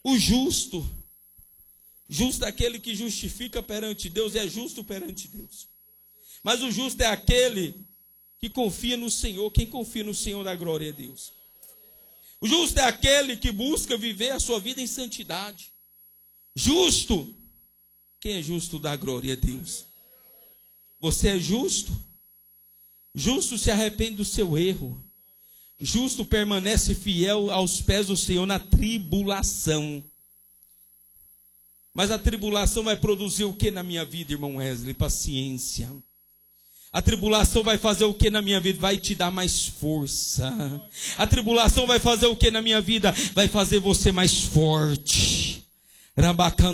O justo. Justo é aquele que justifica perante Deus e é justo perante Deus. Mas o justo é aquele que confia no Senhor. Quem confia no Senhor dá glória a Deus. O justo é aquele que busca viver a sua vida em santidade. Justo. Quem é justo dá glória a Deus. Você é justo? Justo se arrepende do seu erro. Justo permanece fiel aos pés do Senhor na tribulação. Mas a tribulação vai produzir o que na minha vida, irmão Wesley? Paciência. A tribulação vai fazer o que na minha vida? Vai te dar mais força. A tribulação vai fazer o que na minha vida? Vai fazer você mais forte.